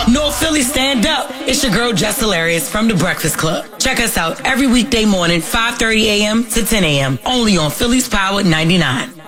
North Philly, stand up. It's your girl, Jess Hilarious from The Breakfast Club. Check us out every weekday morning, 5:30 a.m. to 10 a.m. Only on Philly's Power 99.